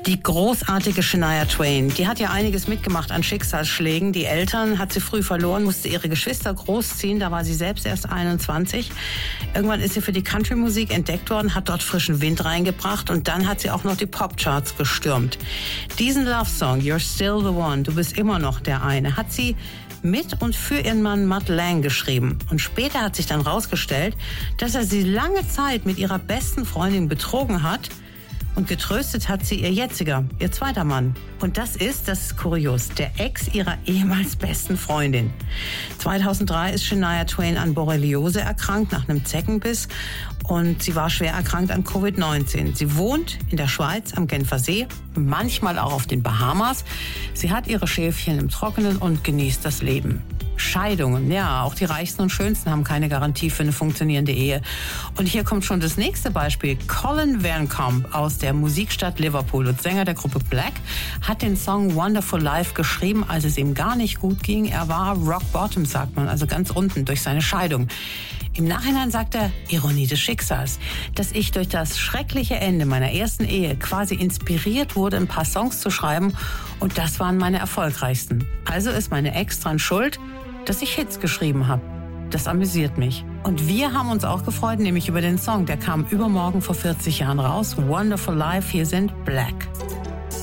Die großartige Shania Twain, die hat ja einiges mitgemacht an Schicksalsschlägen. Die Eltern hat sie früh verloren, musste ihre Geschwister großziehen, da war sie selbst erst 21. Irgendwann ist sie für die Country-Musik entdeckt worden, hat dort frischen Wind reingebracht und dann hat sie auch noch die Popcharts gestürmt. Diesen Love-Song, You're Still the One, du bist immer noch der eine, hat sie mit und für ihren Mann Mutt Lange geschrieben. Und später hat sich dann rausgestellt, dass er sie lange Zeit mit ihrer besten Freundin betrogen hat. Und getröstet hat sie ihr jetziger, ihr zweiter Mann. Und das ist kurios, der Ex ihrer ehemals besten Freundin. 2003 ist Shania Twain an Borreliose erkrankt nach einem Zeckenbiss. Und sie war schwer erkrankt an Covid-19. Sie wohnt in der Schweiz am Genfersee, manchmal auch auf den Bahamas. Sie hat ihre Schäfchen im Trockenen und genießt das Leben. Scheidungen, ja, auch die Reichsten und Schönsten haben keine Garantie für eine funktionierende Ehe. Und hier kommt schon das nächste Beispiel. Colin Van Camp aus der Musikstadt Liverpool und Sänger der Gruppe Black hat den Song Wonderful Life geschrieben, als es ihm gar nicht gut ging. Er war Rock Bottom, sagt man, also ganz unten durch seine Scheidung. Im Nachhinein sagt er, Ironie des Schicksals, dass ich durch das schreckliche Ende meiner ersten Ehe quasi inspiriert wurde, ein paar Songs zu schreiben und das waren meine erfolgreichsten. Also ist meine Ex dran schuld, dass ich Hits geschrieben habe. Das amüsiert mich. Und wir haben uns auch gefreut, nämlich über den Song. Der kam übermorgen vor 40 Jahren raus. Wonderful Life, hier sind Black.